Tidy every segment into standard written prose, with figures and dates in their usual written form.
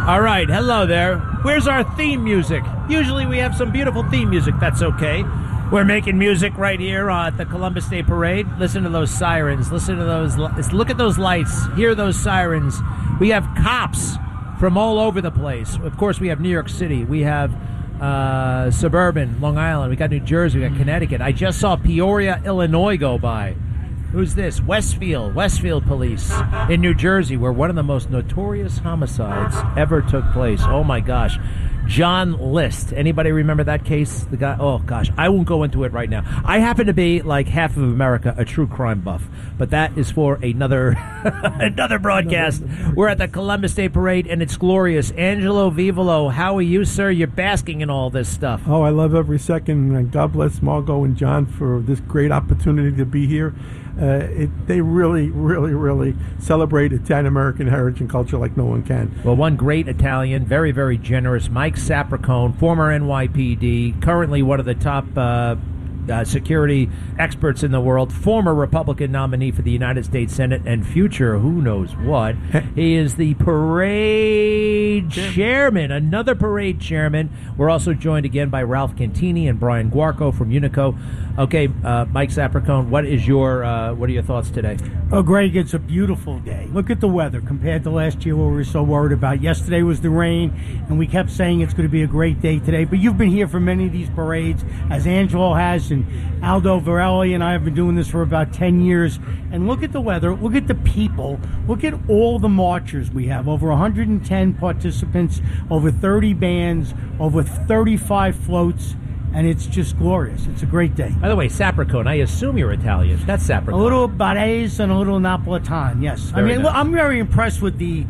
All right, hello there. Where's our theme music? Usually we have some beautiful theme music. That's okay. We're making music right here at the Columbus Day Parade. Listen to those sirens. Listen to those. Look at those lights. Hear those sirens. We have cops from all over the place. Of course, we have New York City. We have suburban Long Island. We got New Jersey. We got Connecticut. I just saw Peoria, Illinois go by. Who's this? Westfield Police in New Jersey, where one of the most notorious homicides ever took place. Oh, my gosh. John List. Anybody remember that case? The guy. Oh, gosh. I won't go into it right now. I happen to be, like half of America, a true crime buff. But that is for another another broadcast. We're at the Columbus Day Parade, and it's glorious. Angelo Vivolo, how are you, sir? You're basking in all this stuff. Oh, I love every second. And God bless Margot and John for this great opportunity to be here. They really, really, really celebrate Italian-American heritage and culture like no one can. Well, one great Italian, very, very generous, Mike Sapricone, former NYPD, currently one of the top security experts in the world, former Republican nominee for the United States Senate, and future who knows what. He is the parade chairman, another parade chairman. We're also joined again by Ralph Cantini and Brian Guarco from Unico. Okay, Mike Sapricone, what are your thoughts today? Oh, Greg, it's a beautiful day. Look at the weather compared to last year, where we were so worried about. Yesterday was the rain, and we kept saying it's going to be a great day today. But you've been here for many of these parades, as Angelo has, and Aldo Varelli and I have been doing this for about 10 years. And look at the weather. Look at the people. Look at all the marchers we have. Over 110 participants, over 30 bands, over 35 floats. And it's just glorious. It's a great day. By the way, Sapricone, I assume you're Italian. That's Sapricone. A little Barese and a little Napolitan, yes. Very nice. I'm very impressed with the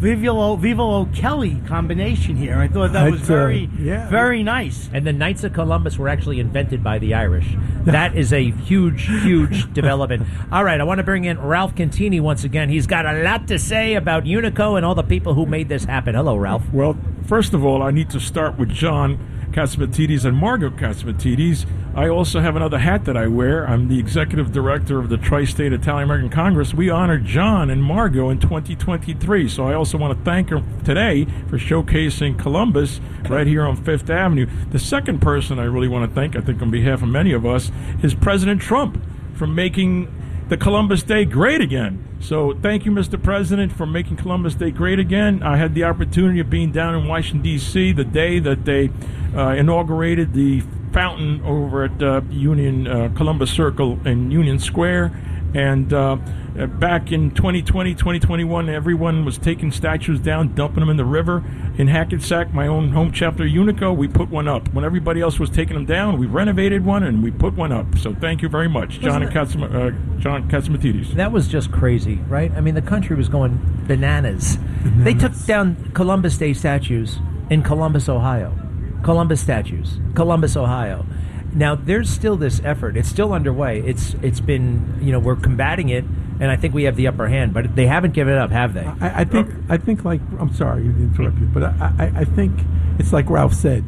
Vivolo Kelly combination here. I thought that was very nice. And the Knights of Columbus were actually invented by the Irish. That is a huge, huge development. All right, I want to bring in Ralph Cantini once again. He's got a lot to say about Unico and all the people who made this happen. Hello, Ralph. Well, first of all, I need to start with John Catsimatidis and Margot Catsimatidis. I also have another hat that I wear. I'm the executive director of the Tri-State Italian-American Congress. We honored John and Margot in 2023, so I also want to thank her today for showcasing Columbus right here on Fifth Avenue. The second person I really want to thank, I think on behalf of many of us, is President Trump for making the Columbus Day great again. So thank you, Mr. President, for making Columbus Day great again. I had the opportunity of being down in Washington, D.C. the day that they inaugurated the fountain over at Columbus Circle in Union Square. And back in 2020, 2021, everyone was taking statues down, dumping them in the river. In Hackensack, my own home chapter, Unico, we put one up. When everybody else was taking them down, we renovated one and we put one up. So thank you very much, John Catsimatidis. That was just crazy, right? I mean, the country was going bananas. They took down Columbus Day statues in Columbus, Ohio. Columbus statues, Columbus, Ohio. Now, there's still this effort. It's still underway. It's been, we're combating it, and I think we have the upper hand. But they haven't given it up, have they? I think like, I'm sorry to interrupt you, but I think it's like Ralph said.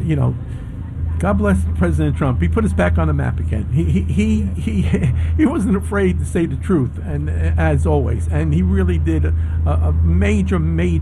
God bless President Trump. He put us back on the map again. He wasn't afraid to say the truth, and as always, and he really did a major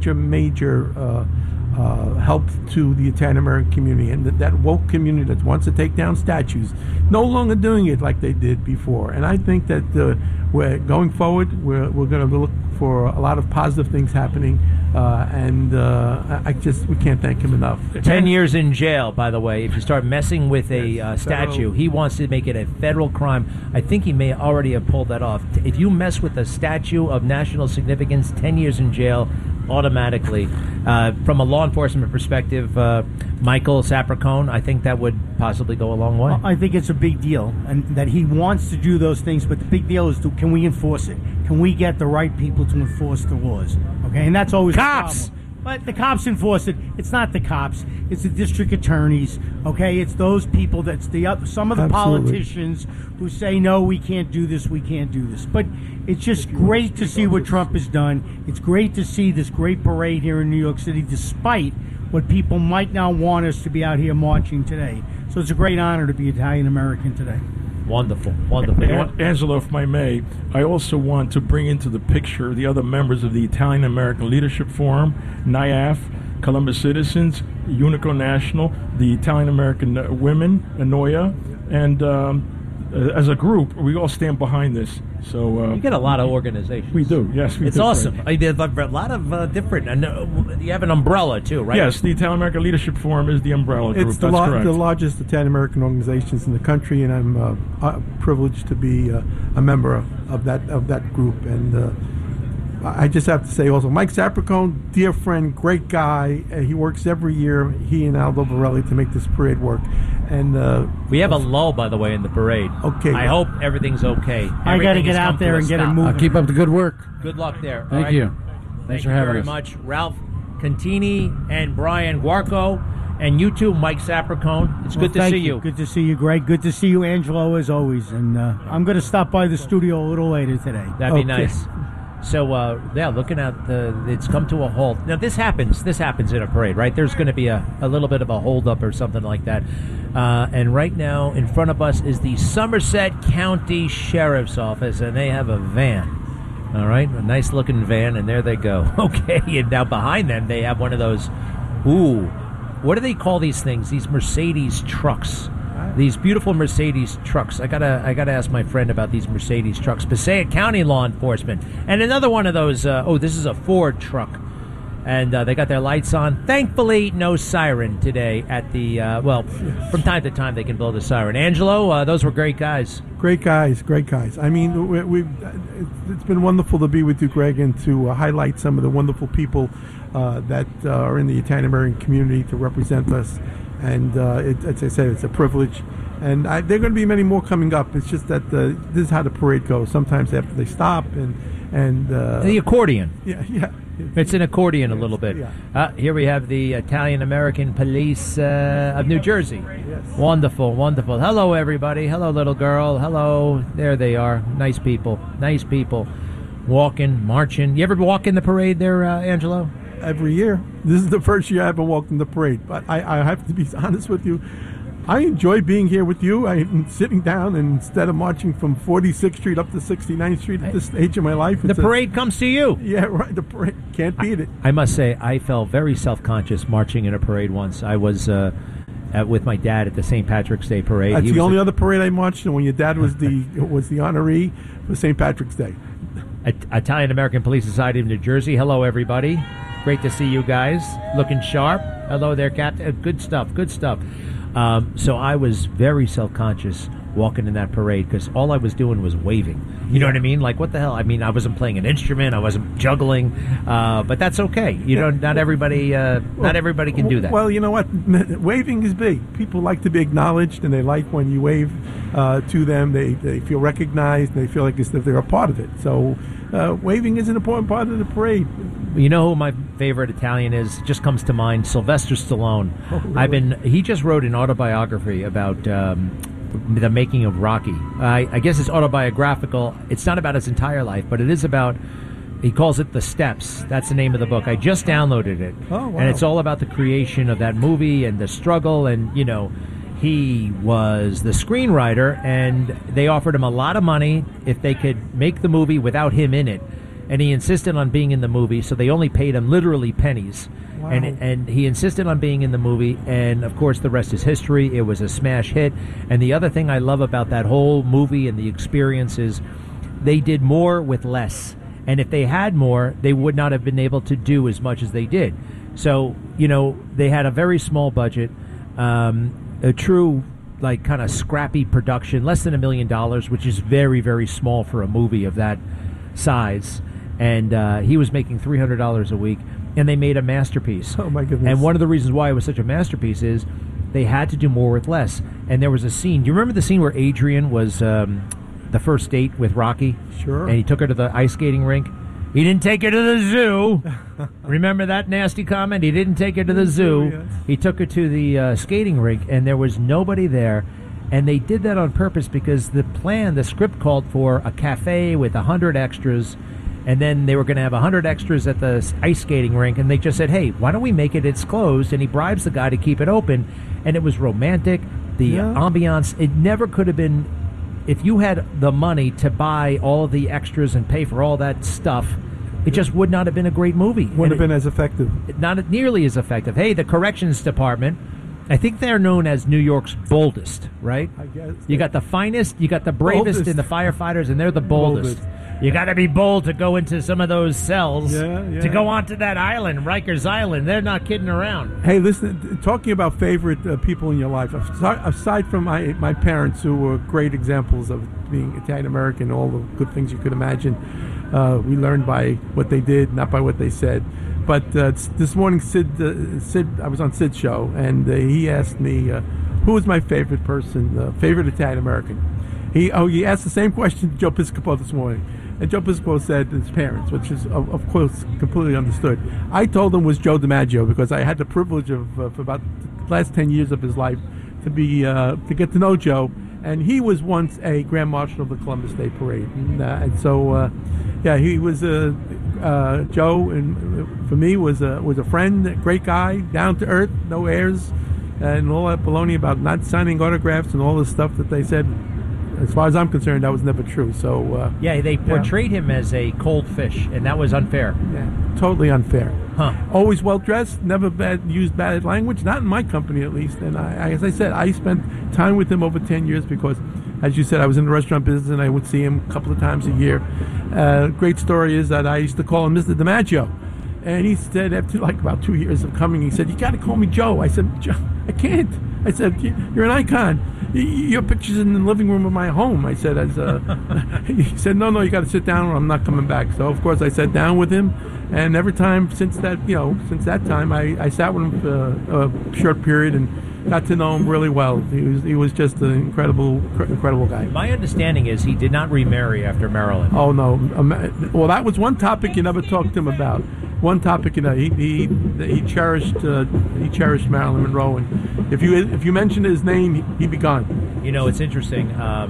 help to the Italian-American community, and that woke community that wants to take down statues, no longer doing it like they did before. And I think that we're going forward, we're going to look for a lot of positive things happening, and we can't thank him enough. 10 years in jail, by the way, if you start messing with a statue. He wants to make it a federal crime. I think he may already have pulled that off. If you mess with a statue of national significance, 10 years in jail, automatically. From a law enforcement perspective, Michael Sapricone, I think that would possibly go a long way. Well, I think it's a big deal, and that he wants to do those things, but the big deal is, can we enforce it? Can we get the right people to enforce the laws? Okay, and that's always cops. The problem. But the cops enforce it. It's not the cops. It's the district attorneys. Okay, it's those people. That's some of the politicians who say, no, we can't do this. We can't do this. But it's just great to see what Trump has done. It's great to see this great parade here in New York City, despite what people might now want us to be out here marching today. So it's a great honor to be Italian American today. Wonderful. You want- Angelo, if I may, I also want to bring into the picture the other members of the Italian American Leadership Forum, NIAF, Columbus Citizens, Unico National, the Italian American Women, ANOIA, and as a group, we all stand behind this. So you get a lot of organizations. we do, yes. It's do, awesome. Frank. I did a lot of different. And you have an umbrella too, right? Yes, the Italian American Leadership Forum is the umbrella group. It's That's correct. the largest Italian American organizations in the country, and I'm privileged to be a member of that group. And I just have to say also, Mike Sapricone, dear friend, great guy. He works every year, he and Aldo Borelli, to make this parade work. And we have a lull, by the way, in the parade. Okay. I hope everything's okay. I got to Everything get has out come there to a and get it stop. moving. Keep up the good work. Good luck there. All Thank right? you. Thanks for having very us. much. Ralph Contini and Brian Guarco, and you too, Mike Sapricone. It's good to Thank see you. Good to see you, Greg. Good to see you, Angelo, as always. And I'm going to stop by the studio a little later today. That'd be Okay. nice. So, looking at it's come to a halt. Now, this happens in a parade, right? There's going to be a little bit of a holdup or something like that. And right now, in front of us is the Somerset County Sheriff's Office, and they have a van. All right, a nice-looking van, and there they go. Okay, and now behind them, they have one of those, what do they call these things? These Mercedes trucks. These beautiful Mercedes trucks. I gotta ask my friend about these Mercedes trucks. Passaic County Law Enforcement, and another one of those. This is a Ford truck, and they got their lights on. Thankfully, no siren today. At the from time to time they can blow the siren. Angelo, those were great guys. Great guys. I mean, it's been wonderful to be with you, Greg, and to highlight some of the wonderful people that are in the Italian American community to represent us. And as I said, it's a privilege. And there are going to be many more coming up. It's just that this is how the parade goes. Sometimes after they stop and The accordion. yeah. It's an accordion a little bit. Yeah. Here we have the Italian American Police of New Jersey. Yes. Wonderful. Hello, everybody. Hello, little girl. Hello. There they are. Nice people. Walking, marching. You ever walk in the parade there, Angelo? Every year. This is the first year I ever walked in the parade. But I have to be honest with you. I enjoy being here with you. I'm sitting down, and instead of marching from 46th Street up to 69th Street at this stage of my life, The parade comes to you. Yeah, right. The parade. Can't beat it. I must say, I felt very self-conscious marching in a parade once. I was with my dad at the St. Patrick's Day parade. That's He the was only other parade I marched in when your dad was the honoree for St. Patrick's Day. Italian American Police Society of New Jersey. Hello, everybody. Great to see you guys. Looking sharp. Hello there, Captain. Good stuff. So I was very self-conscious walking in that parade because all I was doing was waving. You know what I mean? Like, what the hell? I mean, I wasn't playing an instrument. I wasn't juggling. But that's okay. Not everybody can do that. Well, you know what? Waving is big. People like to be acknowledged, and they like when you wave to them. They feel recognized, and they feel like as if they're a part of it. So waving is an important part of the parade. You know who my favorite Italian is? Just comes to mind, Sylvester Stallone. Oh, really? He just wrote an autobiography about the making of Rocky. I guess it's autobiographical. It's not about his entire life, but it is about, he calls it The Steps. That's the name of the book. I just downloaded it. Oh, wow. And it's all about the creation of that movie and the struggle. And, he was the screenwriter, and they offered him a lot of money if they could make the movie without him in it. And he insisted on being in the movie, so they only paid him literally pennies. Wow. And he insisted on being in the movie, and of course the rest is history. It was a smash hit. And the other thing I love about that whole movie and the experience is they did more with less. And if they had more, they would not have been able to do as much as they did. So, they had a very small budget, a true, like, kind of scrappy production, less than $1 million, which is very, very small for a movie of that size. And he was making $300 a week, and they made a masterpiece. Oh, my goodness. And one of the reasons why it was such a masterpiece is they had to do more with less. And there was a scene. Do you remember the scene where Adrian was the first date with Rocky? Sure. And he took her to the ice skating rink. He didn't take her to the zoo. Remember that nasty comment? He didn't take her to the zoo. Yes. He took her to the skating rink, and there was nobody there. And they did that on purpose because the script called for a cafe with 100 extras, and then they were going to have 100 extras at the ice skating rink, and they just said, hey, why don't we make it's closed? And he bribes the guy to keep it open, and it was romantic. The ambiance, it never could have been if you had the money to buy all of the extras and pay for all that stuff, it just would not have been a great movie. Wouldn't have been as effective. Not nearly as effective. Hey, the corrections department, I think they're known as New York's boldest, right? I guess. You got the finest, you got the bravest Boldest. in the firefighters, and they're the boldest. You got to be bold to go into some of those cells, to go onto that island, Rikers Island. They're not kidding around. Hey, listen, talking about favorite people in your life, aside from my parents, who were great examples of being Italian-American, all the good things you could imagine, we learned by what they did, not by what they said. But this morning, Sid, I was on Sid's show, and he asked me, who was my favorite person, favorite Italian-American? He asked the same question to Joe Piscopo this morning. And Joe Piscopo said his parents, which is, of course, completely understood. I told him it was Joe DiMaggio because I had the privilege of, for about the last 10 years of his life, to get to know Joe. And he was once a Grand Marshal of the Columbus Day Parade. And so, he was Joe, and for me, was a friend, a great guy, down to earth, no airs, and all that baloney about not signing autographs and all the stuff that they said. As far as I'm concerned, that was never true. So they portrayed him as a cold fish, and that was unfair. Yeah, totally unfair. Huh. Always well dressed, never used bad language, not in my company at least. And as I said, I spent time with him over 10 years because, as you said, I was in the restaurant business and I would see him a couple of times a year. Great story is that I used to call him Mr. DiMaggio. And he said, after like about 2 years of coming, he said, "You got to call me Joe." I said, "Joe, I can't." I said, "You're an icon. Your picture's in the living room of my home." I said, he said, no, you got to sit down or I'm not coming back. So, of course, I sat down with him. And every time since that time, I sat with him for a short period and got to know him really well. He was just an incredible guy. My understanding is he did not remarry after Marilyn. Oh, no. Well, that was one topic you never talked to him about. One topic, he cherished Marilyn Monroe, and if you mention his name, he'd be gone. You know, it's interesting.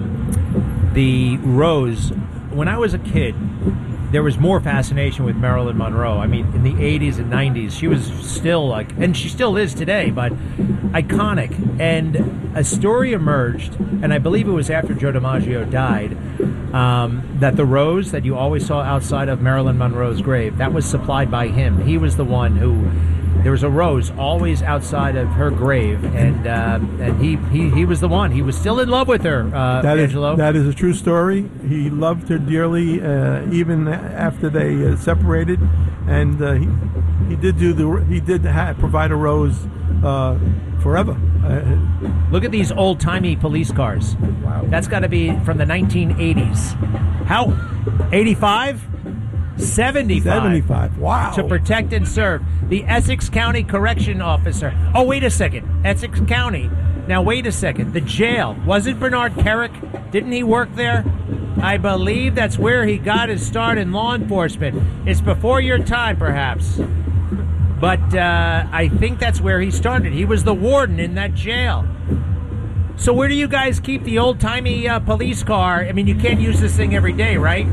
The Rose, when I was a kid, there was more fascination with Marilyn Monroe. I mean, in the 80s and 90s, she was still and she still is today, but iconic. And a story emerged, and I believe it was after Joe DiMaggio died, that the rose that you always saw outside of Marilyn Monroe's grave, that was supplied by him. He was the one who... There was a rose always outside of her grave, and he was the one. He was still in love with her, Angelo. That is a true story. He loved her dearly, even after they separated, and he did provide a rose forever. Look at these old-timey police cars. Wow. That's got to be from the 1980s. How? 85? 75. 75. Wow. To protect and serve. The Essex County Correction Officer. Oh, wait a second. Essex County. Now, wait a second. The jail. Wasn't Bernard Kerrick? Didn't he work there? I believe that's where he got his start in law enforcement. It's before your time, perhaps. But I think that's where he started. He was the warden in that jail. So where do you guys keep the old-timey police car? I mean, you can't use this thing every day, right?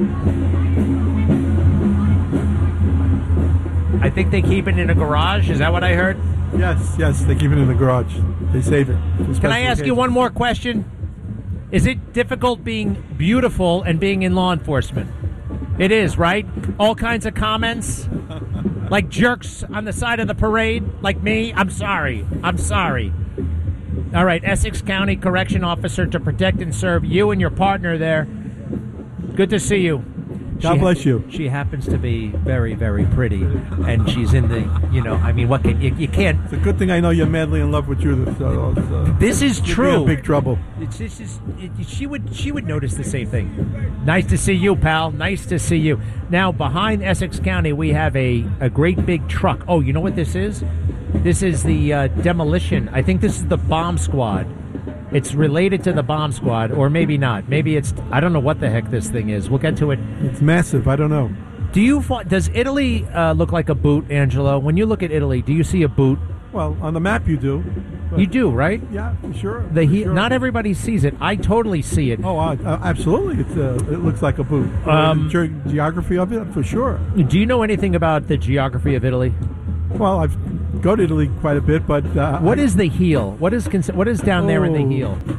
I think they keep it in a garage. Is that what I heard? Yes, they keep it in the garage. They save it. Can I ask you one more question? Is it difficult being beautiful and being in law enforcement? It is, right? All kinds of comments? Like jerks on the side of the parade? Like me? I'm sorry. All right, Essex County Correction Officer to protect and serve you and your partner there. Good to see you. God bless you. She happens to be very, very pretty, and she's in the, I mean, what can you can't. It's a good thing I know you're madly in love with Judith. So this is true. You'd be in big trouble. She would notice the same thing. Nice to see you, pal. Nice to see you. Now, behind Essex County, we have a great big truck. Oh, you know what this is? This is the demolition. I think this is the bomb squad. It's related to the bomb squad, or maybe not. Maybe it's... I don't know what the heck this thing is. We'll get to it. It's massive. I don't know. Does Italy look like a boot, Angelo? When you look at Italy, do you see a boot? Well, on the map you do. You do, right? Yeah, sure. Sure. Not everybody sees it. I totally see it. Oh, absolutely. It looks like a boot. Geography of it, for sure. Do you know anything about the geography of Italy? Well, I've go to Italy quite a bit, but what is the heel? What is down there in the heel?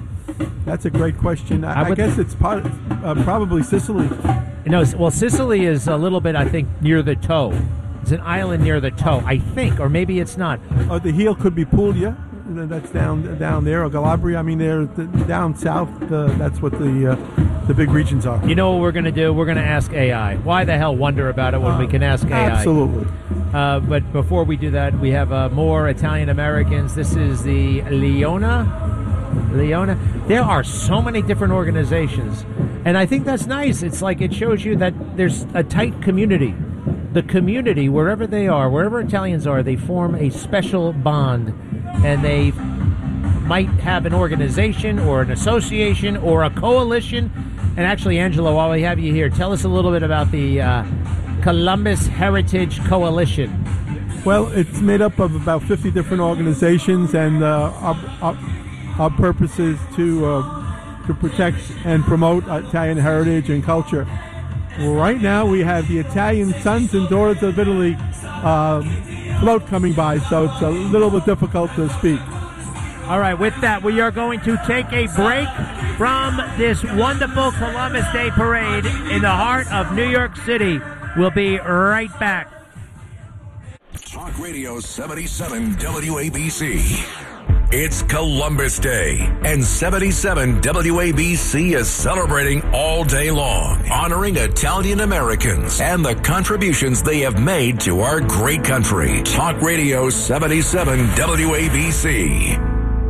That's a great question. I guess it's probably Sicily. No, well, Sicily is a little bit, I think, near the toe. It's an island near the toe, I think, or maybe it's not. The heel could be Puglia. That's down there, or Calabria. I mean, they're down south. That's what the big regions are. You know what we're going to do? We're going to ask AI. Why the hell wonder about it when we can ask AI? Absolutely. But before we do that, we have more Italian Americans. This is the Leona. There are so many different organizations, and I think that's nice. It's like it shows you that there's a tight community. The community, wherever they are, wherever Italians are, they form a special bond, and they might have an organization or an association or a coalition. And actually, Angelo, while we have you here, tell us a little bit about the Columbus Heritage Coalition. Well, it's made up of about 50 different organizations, and our purpose is to protect and promote Italian heritage and culture. Right now, we have the Italian Sons and Daughters of Italy float coming by, so it's a little bit difficult to speak. All right, with that, we are going to take a break from this wonderful Columbus Day Parade in the heart of New York City. We'll be right back. Talk Radio 77 WABC. It's Columbus Day, and 77 WABC is celebrating all day long, honoring Italian Americans and the contributions they have made to our great country. Talk Radio 77 WABC.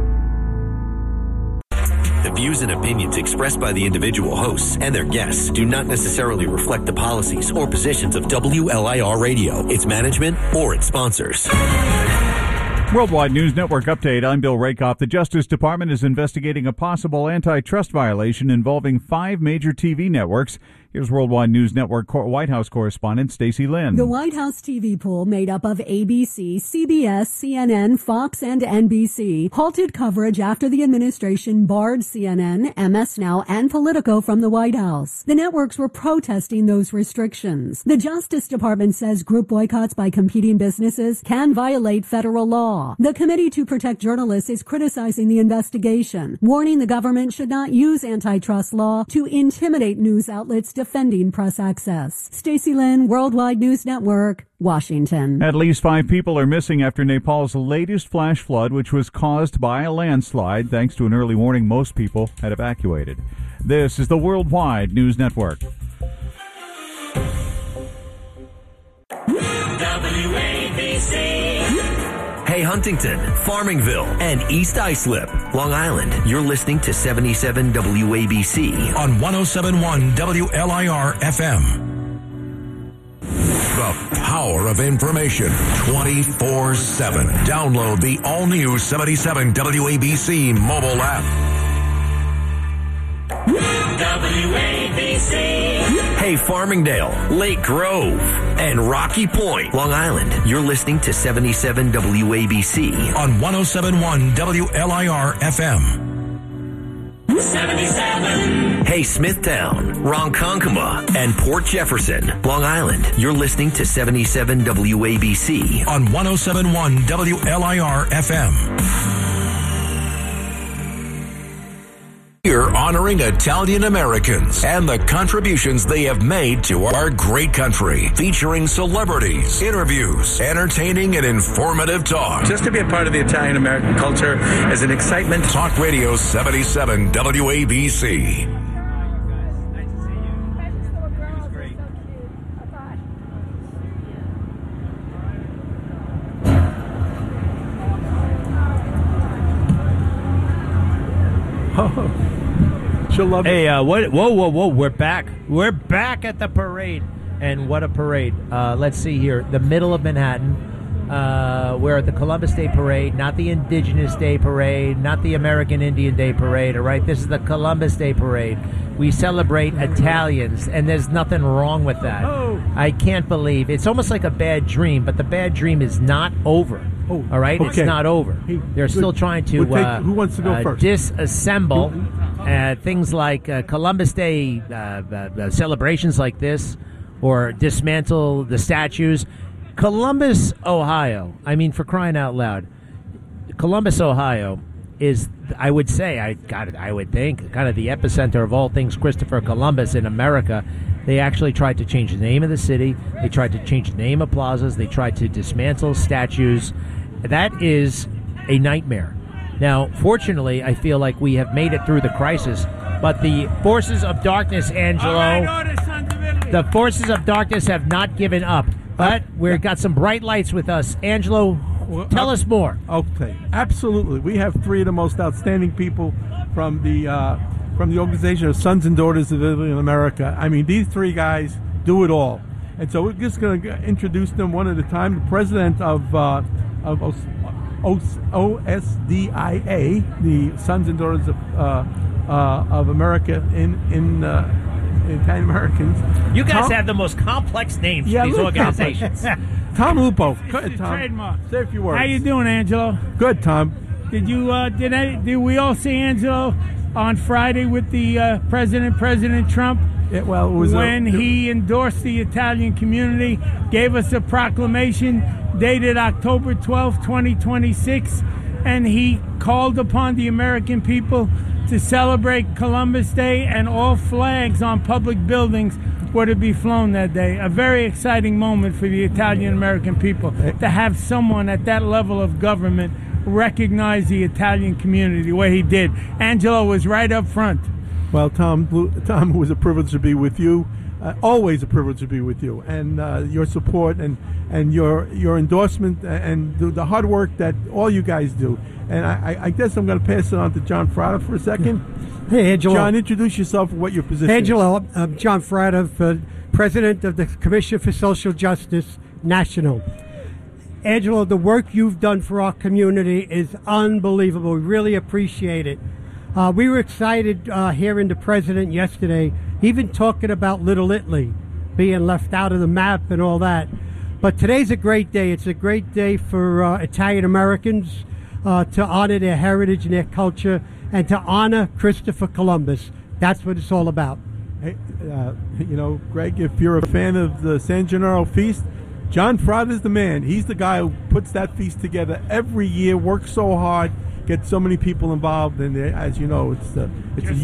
The views and opinions expressed by the individual hosts and their guests do not necessarily reflect the policies or positions of WLIR Radio, its management, or its sponsors. Worldwide News Network update. I'm Bill Rakoff. The Justice Department is investigating a possible antitrust violation involving 5 major TV networks. Here's Worldwide News Network White House correspondent Stacey Lynn. The White House TV pool, made up of ABC, CBS, CNN, Fox, and NBC, halted coverage after the administration barred CNN, MS Now, and Politico from the White House. The networks were protesting those restrictions. The Justice Department says group boycotts by competing businesses can violate federal law. The Committee to Protect Journalists is criticizing the investigation, warning the government should not use antitrust law to intimidate news outlets defending press access. Stacey Lynn, Worldwide News Network, Washington. At least 5 people are missing after Nepal's latest flash flood, which was caused by a landslide. Thanks to an early warning, most people had evacuated. This is the Worldwide News Network. WABC. Hey, Huntington, Farmingville, and East Islip, Long Island. You're listening to 77 WABC on 107.1 WLIR FM. The power of information 24/7. Download the all-new 77 WABC mobile app. WABC. Hey, Farmingdale, Lake Grove, and Rocky Point, Long Island. You're listening to 77 WABC on 107.1 WLIR FM. 77. Hey, Smithtown, Ronkonkoma, and Port Jefferson, Long Island. You're listening to 77 WABC on 107.1 WLIR FM. We're honoring Italian Americans and the contributions they have made to our great country, featuring celebrities, interviews, entertaining and informative talk. Just to be a part of the Italian American culture is an excitement. Talk Radio 77 WABC. She'll love it. Hey, whoa. We're back. We're back at the parade. And what a parade. Let's see here. The middle of Manhattan. We're at the Columbus Day Parade, not the Indigenous Day Parade, not the American Indian Day Parade, all right? This is the Columbus Day Parade. We celebrate Italians, and there's nothing wrong with that. Oh. I can't believe. It's almost like a bad dream, but the bad dream is not over. Oh, all right? okay. It's not over. They're still trying to who wants to go first? Disassemble things like Columbus Day celebrations like this, or dismantle the statues. Columbus, Ohio, I mean, for crying out loud, Columbus, Ohio is, I would say, I would think, kind of the epicenter of all things Christopher Columbus in America. They actually tried to change the name of the city. They tried to change the name of plazas. They tried to dismantle statues. That is a nightmare. Now, fortunately, I feel like we have made it through the crisis, but the forces of darkness, Angelo, the forces of darkness have not given up. But we've got some bright lights with us. Angelo, tell us more. Okay, absolutely. We have three of the most outstanding people from the organization of Sons and Daughters of Italy in America. I mean, these three guys do it all. And so we're just going to introduce them one at a time. The president of OSDIA, the Sons and Daughters of America in Italian Americans. You guys have the most complex names for these organizations. Tom Lupo. Go ahead, Tom. Trademark. Say a few words. How you doing, Angelo? Good, Tom. Did we all see Angelo on Friday with the President Trump? It was when he endorsed the Italian community, gave us a proclamation dated October 12, 2026, and he called upon the American people to celebrate Columbus Day, and all flags on public buildings were to be flown that day. A very exciting moment for the Italian-American people to have someone at that level of government recognize the Italian community the way he did. Angelo was right up front. Well, Tom, it was a privilege to be with you. Always a privilege to be with you, and your support and your endorsement and the hard work that all you guys do. And I guess I'm going to pass it on to John Frada for a second. Hey, Angelo. John, introduce yourself. What your position Angelo, is. I'm John Frada, President of the Commission for Social Justice National. Angelo, the work you've done for our community is unbelievable. We really appreciate it. We were excited hearing the president yesterday, even talking about Little Italy being left out of the map and all that. But today's a great day. It's a great day for Italian Americans to honor their heritage and their culture and to honor Christopher Columbus. That's what it's all about. Hey, Greg, if you're a fan of the San Gennaro Feast, John Frada's the man. He's the guy who puts that feast together every year, works so hard, gets so many people involved, and as you know, it's a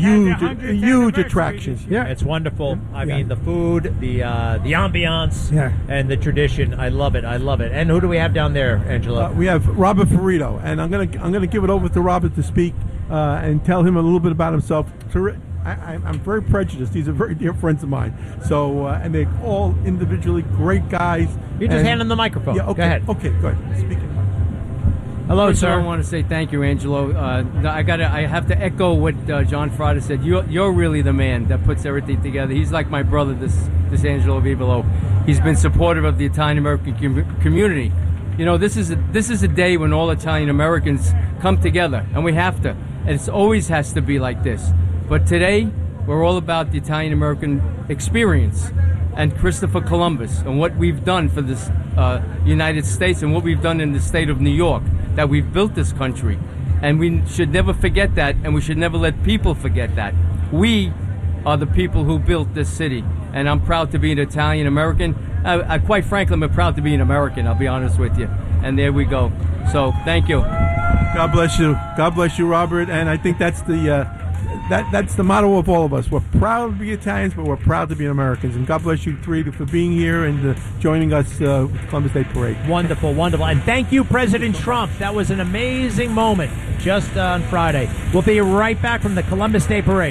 huge attraction. Yeah, it's wonderful. I mean, the food, the ambiance, and the tradition. I love it. And who do we have down there, Angelo? We have Robert Ferrito, and I'm gonna give it over to Robert to speak and tell him a little bit about himself. I'm very prejudiced. These are very dear friends of mine. So, and they're all individually great guys. You just hand them the microphone. Yeah, okay. Go ahead. Okay, go ahead. Speak. Hello, sir. I want to say thank you, Angelo. I have to echo what John Frada said. You're really the man that puts everything together. He's like my brother, this Angelo Vivolo. He's been supportive of the Italian American community. You know, this is a day when all Italian Americans come together, and we have to. And it always has to be like this. But today, we're all about the Italian American experience and Christopher Columbus and what we've done for this United States and what we've done in the state of New York, that we've built this country. And we should never forget that, and we should never let people forget that. We are the people who built this city, and I'm proud to be an Italian American. Quite frankly, I'm proud to be an American, I'll be honest with you. And there we go. So, thank you. God bless you. God bless you, Robert. And I think that's that's the motto of all of us. We're proud to be Italians, but we're proud to be Americans. And God bless you three for being here and joining us with Columbus Day Parade. Wonderful, wonderful. And thank you, President Trump. That was an amazing moment just on Friday. We'll be right back from the Columbus Day Parade.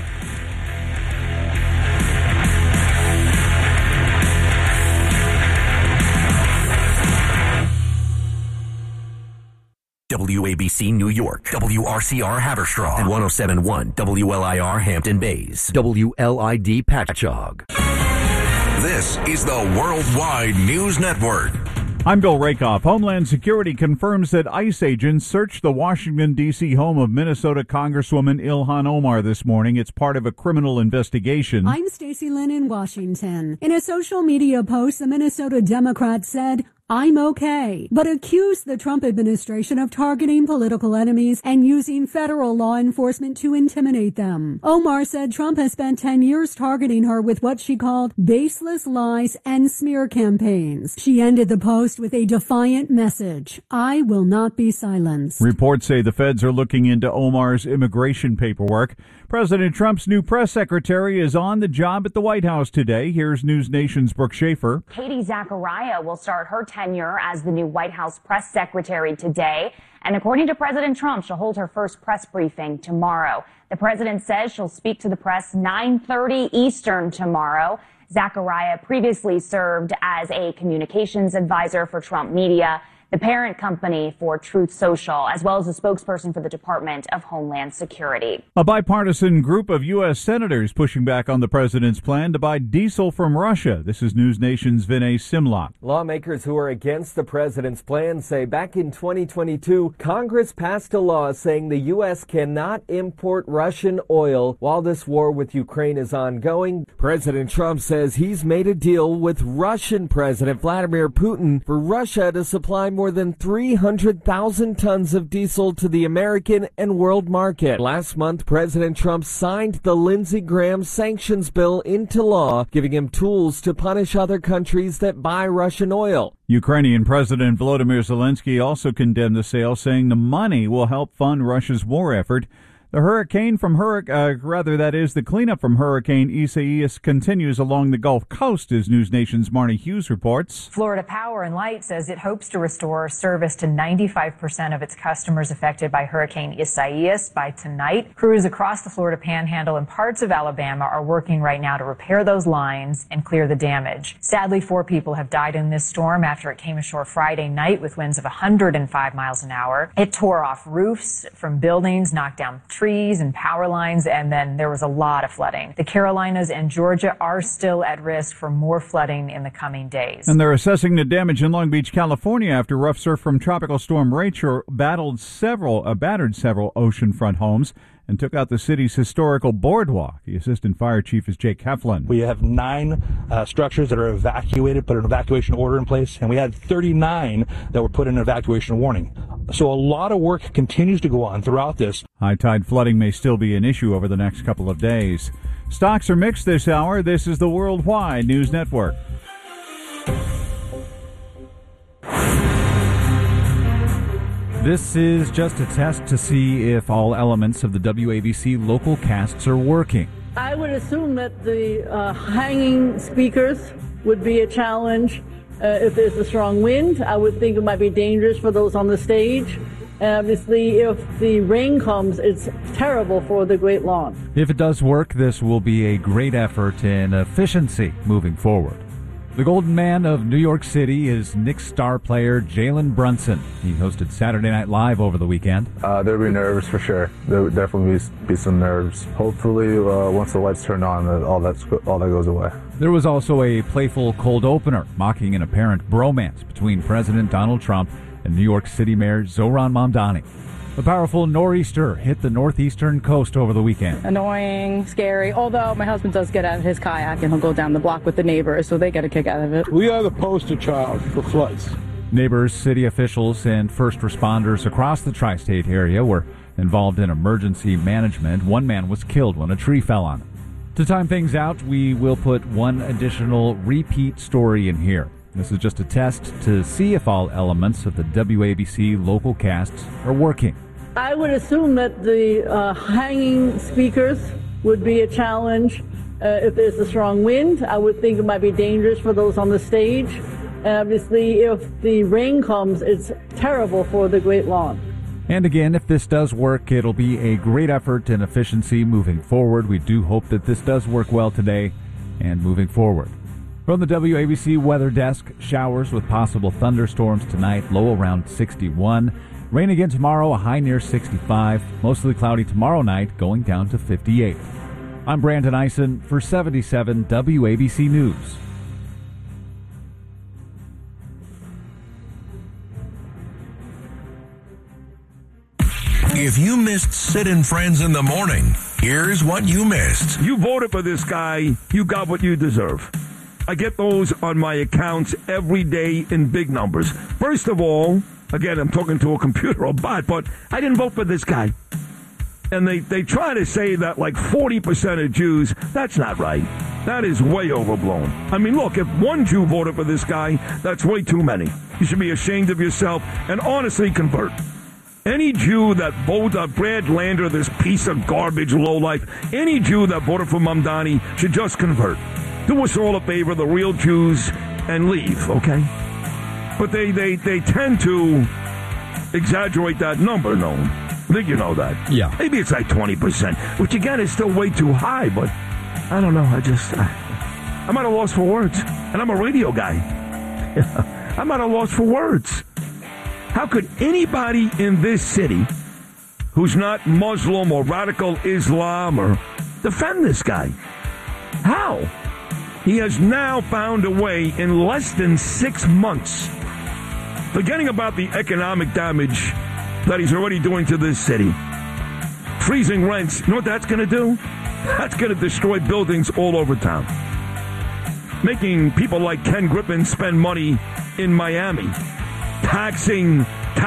WABC New York, WRCR Haverstraw, and 107.1 WLIR Hampton Bays, WLID Patchogue. This is the Worldwide News Network. I'm Bill Rakoff. Homeland Security confirms that ICE agents searched the Washington, D.C. home of Minnesota Congresswoman Ilhan Omar this morning. It's part of a criminal investigation. I'm Stacey Lynn in Washington. In a social media post, the Minnesota Democrat said, I'm okay, but accused the Trump administration of targeting political enemies and using federal law enforcement to intimidate them. Omar said Trump has spent 10 years targeting her with what she called baseless lies and smear campaigns. She ended the post with a defiant message: I will not be silenced. Reports say the feds are looking into Omar's immigration paperwork. President Trump's new press secretary is on the job at the White House today. Here's News Nation's Brooke Schaefer. Katie Zachariah will start her tenure as the new White House press secretary today. And according to President Trump, she'll hold her first press briefing tomorrow. The president says she'll speak to the press 9:30 Eastern tomorrow. Zachariah previously served as a communications advisor for Trump Media, the parent company for Truth Social, as well as a spokesperson for the Department of Homeland Security. A bipartisan group of U.S. senators pushing back on the president's plan to buy diesel from Russia. This is News Nation's Vinay Simlot. Lawmakers who are against the president's plan say back in 2022, Congress passed a law saying the U.S. cannot import Russian oil while this war with Ukraine is ongoing. President Trump says he's made a deal with Russian President Vladimir Putin for Russia to supply more than 300,000 tons of diesel to the American and world market. Last month, President Trump signed the Lindsey Graham sanctions bill into law, giving him tools to punish other countries that buy Russian oil. Ukrainian President Volodymyr Zelensky also condemned the sale, saying the money will help fund Russia's war effort. The the cleanup from Hurricane Isaias continues along the Gulf Coast, as News Nation's Marnie Hughes reports. Florida Power and Light says it hopes to restore service to 95% of its customers affected by Hurricane Isaias by tonight. Crews across the Florida Panhandle and parts of Alabama are working right now to repair those lines and clear the damage. Sadly, 4 people have died in this storm after it came ashore Friday night with winds of 105 miles an hour. It tore off roofs from buildings, knocked down trees and power lines, and then there was a lot of flooding. The Carolinas and Georgia are still at risk for more flooding in the coming days. And they're assessing the damage in Long Beach, California, after rough surf from Tropical Storm Rachel battered several oceanfront homes and took out the city's historical boardwalk. The assistant fire chief is Jake Heflin. We have 9 structures that are evacuated, put an evacuation order in place, and we had 39 that were put in an evacuation warning. So a lot of work continues to go on throughout this. High tide flooding may still be an issue over the next couple of days. Stocks are mixed this hour. This is the Worldwide News Network. This is just a test to see if all elements of the WABC local casts are working. I would assume that the hanging speakers would be a challenge. If there's a strong wind, I would think it might be dangerous for those on the stage. And obviously, if the rain comes, it's terrible for the Great Lawn. If it does work, this will be a great effort in efficiency moving forward. The Golden Man of New York City is Knicks star player Jalen Brunson. He hosted Saturday Night Live over the weekend. There'll be nerves for sure. There would definitely be some nerves. Hopefully, once the lights turn on, all that goes away. There was also a playful cold opener, mocking an apparent bromance between President Donald Trump and New York City Mayor Zohran Mamdani. The powerful nor'easter hit the northeastern coast over the weekend. Annoying, scary, although my husband does get out of his kayak and he'll go down the block with the neighbors, so they get a kick out of it. We are the poster child for floods. Neighbors, city officials, and first responders across the tri-state area were involved in emergency management. One man was killed when a tree fell on him. To time things out, we will put one additional repeat story in here. This is just a test to see if all elements of the WABC local casts are working. I would assume that the hanging speakers would be a challenge. If there's a strong wind, I would think it might be dangerous for those on the stage. And obviously, if the rain comes, it's terrible for the Great Lawn. And again, if this does work, it'll be a great effort in efficiency moving forward. We do hope that this does work well today and moving forward. From the WABC Weather Desk, showers with possible thunderstorms tonight, low around 61. Rain again tomorrow, a high near 65. Mostly cloudy tomorrow night, going down to 58. I'm Brandon Eisen for 77 WABC News. If you missed Sid and Friends in the morning, here's what you missed. You voted for this guy, you got what you deserve. I get those on my accounts every day in big numbers. First of all, again, I'm talking to a computer or bot, but I didn't vote for this guy. And they try to say that like 40% of Jews, that's not right. That is way overblown. I mean, look, if one Jew voted for this guy, that's way too many. You should be ashamed of yourself and honestly convert. Any Jew that voted Brad Lander, this piece of garbage lowlife, any Jew that voted for Mamdani should just convert. Do us all a favor, the real Jews, and leave, okay? But they tend to exaggerate that number, Noam. I think you know that. Yeah. Maybe it's like 20%, which again is still way too high, but I don't know. I'm at a loss for words. And I'm a radio guy. I'm at a loss for words. How could anybody in this city who's not Muslim or radical Islam or defend this guy? How? He has now found a way in less than 6 months, forgetting about the economic damage that he's already doing to this city. Freezing rents, you know what that's going to do? That's going to destroy buildings all over town. Making people like Ken Griffin spend money in Miami. Taxing.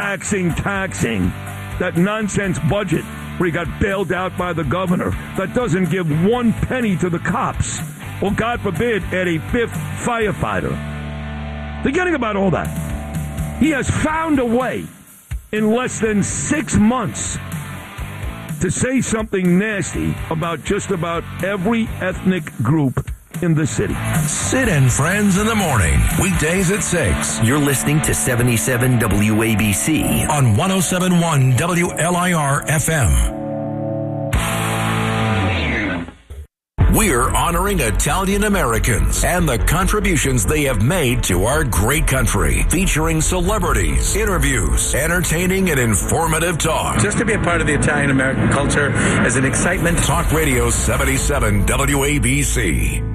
That nonsense budget where he got bailed out by the governor that doesn't give one penny to the cops. Or, God forbid, add a 5th firefighter. Forgetting about all that. He has found a way in less than 6 months to say something nasty about just about every ethnic group in the city. Sid and Friends in the morning, weekdays at 6. You're listening to 77 WABC on 107.1 WLIR FM. We're honoring Italian Americans and the contributions they have made to our great country, featuring celebrities, interviews, entertaining and informative talk. Just to be a part of the Italian American culture is an excitement. Talk Radio 77 WABC.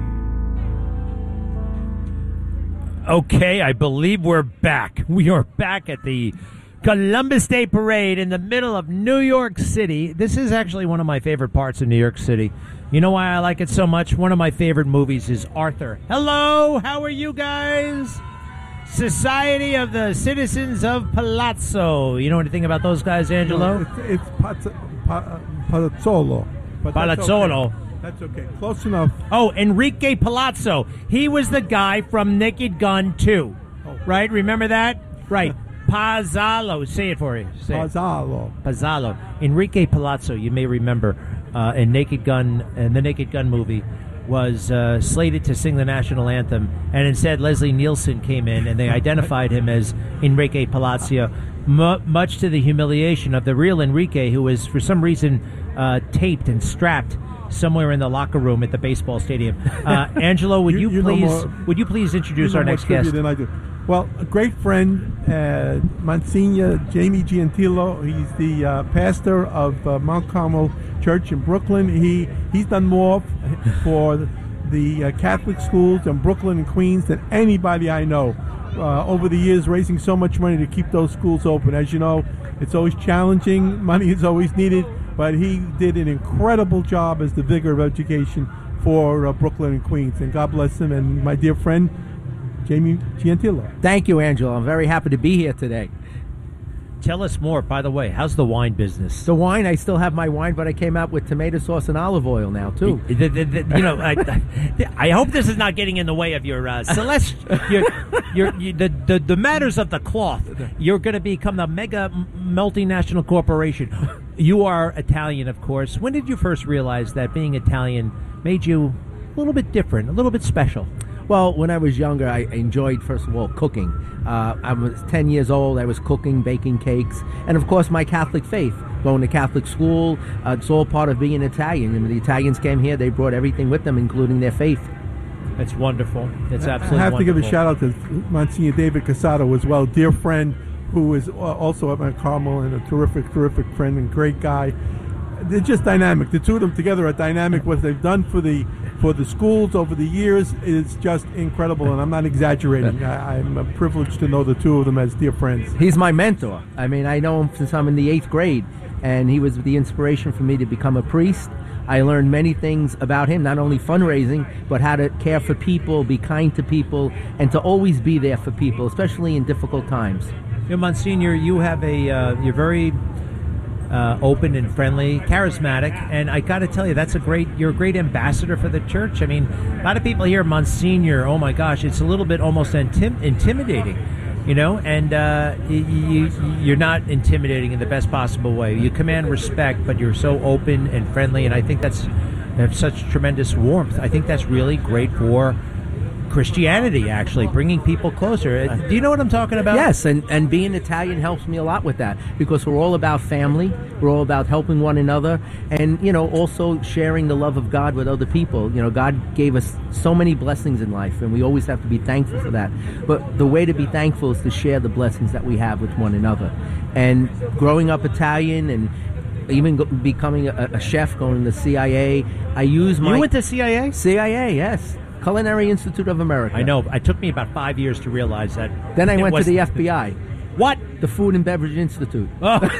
Okay, I believe we're back. We are back at the Columbus Day Parade in the middle of New York City. This is actually one of my favorite parts of New York City. You know why I like it so much? One of my favorite movies is Arthur. Hello, how are you guys? Society of the Citizens of Palazzo. You know anything about those guys, Angelo? No, it's Palazzolo. But Palazzolo. That's okay. Close enough. Oh, Enrique Palazzo. He was the guy from Naked Gun 2. Right? Remember that? Right. Pazzalo. Say it for you. Say Pazzalo. Enrique Palazzo, you may remember, in Naked Gun, in the Naked Gun movie, was slated to sing the national anthem, and instead Leslie Nielsen came in, and they identified him as Enrique Palazzo, much to the humiliation of the real Enrique, who was, for some reason, taped and strapped somewhere in the locker room at the baseball stadium. Angelo, would you please introduce our next guest? Than I do. Well, a great friend, Monsignor Jamie Gentile. He's the pastor of Mount Carmel Church in Brooklyn. He's done more for the Catholic schools in Brooklyn and Queens than anybody I know. Over the years, raising so much money to keep those schools open. As you know, it's always challenging. Money is always needed. But he did an incredible job as the vicar of education for Brooklyn and Queens. And God bless him. And my dear friend, Jamie Gentile. Thank you, Angelo. I'm very happy to be here today. Tell us more. By the way, how's the wine business? The wine, I still have my wine, but I came out with tomato sauce and olive oil now, too. I hope this is not getting in the way of your the matters of the cloth. You're going to become the mega multinational corporation. You are Italian, of course. When did you first realize that being Italian made you a little bit different, a little bit special? Well, when I was younger, I enjoyed, first of all, cooking. I was 10 years old. I was cooking, baking cakes, and, of course, my Catholic faith. Going to Catholic school, it's all part of being Italian. And when the Italians came here, they brought everything with them, including their faith. That's wonderful. That's absolutely wonderful. I have to give a shout-out to Monsignor David Casado as well, dear friend, who is also at Mount Carmel and a terrific friend and great guy. They're just dynamic. The two of them together are dynamic. What they've done for the schools over the years is just incredible, and I'm not exaggerating. I'm privileged to know the two of them as dear friends. He's my mentor. I mean, I know him since I'm in the 8th grade, and he was the inspiration for me to become a priest. I learned many things about him, not only fundraising, but how to care for people, be kind to people, and to always be there for people, especially in difficult times. Monsignor, you have you're very open and friendly, charismatic, and I got to tell you, you're a great ambassador for the church. I mean, a lot of people hear Monsignor, oh my gosh, it's a little bit almost intimidating, and you're not intimidating in the best possible way. You command respect, but you're so open and friendly, and I think you have such tremendous warmth. I think that's really great for Christianity, actually, bringing people closer. Do you know what I'm talking about? Yes, and being Italian helps me a lot with that, because we're all about family, we're all about helping one another, and, also sharing the love of God with other people. God gave us so many blessings in life, and we always have to be thankful for that. But the way to be thankful is to share the blessings that we have with one another. And growing up Italian and even becoming a chef, going to the CIA, I use my... You went to CIA? CIA, yes. Culinary Institute of America. I know. It took me about 5 years to realize that. Then I went to the FBI. What? The Food and Beverage Institute.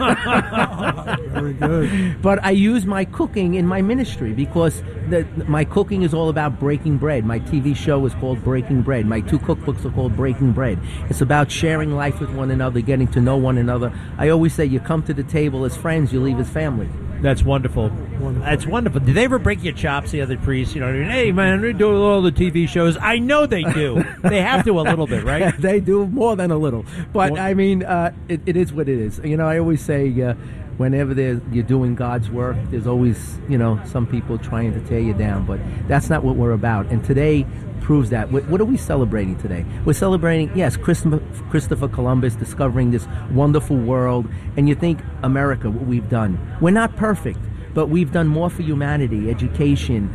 Very good. But I use my cooking in my ministry, because my cooking is all about breaking bread. My TV show is called Breaking Bread. My 2 cookbooks are called Breaking Bread. It's about sharing life with one another, getting to know one another. I always say you come to the table as friends, you leave as family. That's wonderful. That's wonderful. Did they ever break your chops, the other priests? Hey, man, we do all the TV shows. I know they do. They have to a little bit, right? They do more than a little. But, I mean, it is what it is. I always say whenever you're doing God's work, there's always, some people trying to tear you down. But that's not what we're about. And today proves that. What are we celebrating today? We're celebrating, yes, Christopher Columbus discovering this wonderful world. And you think, America, what we've done. We're not perfect, but we've done more for humanity, education,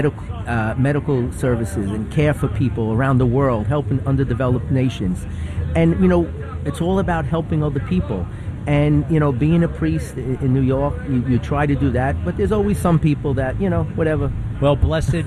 medical services, and care for people around the world, helping underdeveloped nations. And, it's all about helping other people. And, being a priest in New York, you try to do that, but there's always some people that, whatever. Well, blessed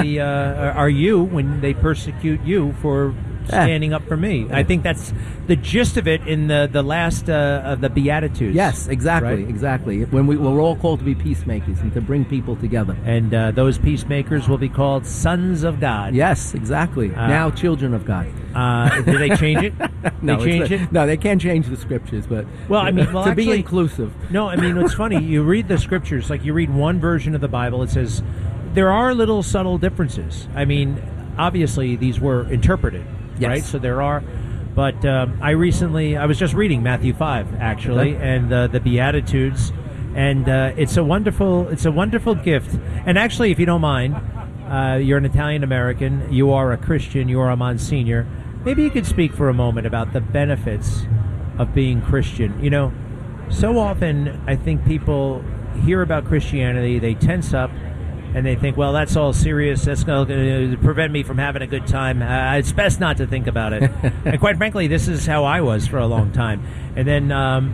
are you when they persecute you for standing up for me. I think that's the gist of it in the last of the Beatitudes. Yes, exactly, right? exactly. When we're all called to be peacemakers and to bring people together. And those peacemakers will be called sons of God. Yes, exactly. Now children of God. Did they change it? No, they changed it? No, they can't change the scriptures, but to be inclusive. No, it's funny. You read the scriptures, like you read one version of the Bible, it says there are little subtle differences. Obviously these were interpreted, yes. right? So there are. But I was just reading Matthew 5, actually, and the Beatitudes, and it's a wonderful gift. And actually, if you don't mind, you're an Italian American, you are a Christian, you are a Monsignor. Maybe you could speak for a moment about the benefits of being Christian. So often I think people hear about Christianity, they tense up, and they think, well, that's all serious. That's going to prevent me from having a good time. It's best not to think about it. And quite frankly, this is how I was for a long time. And then,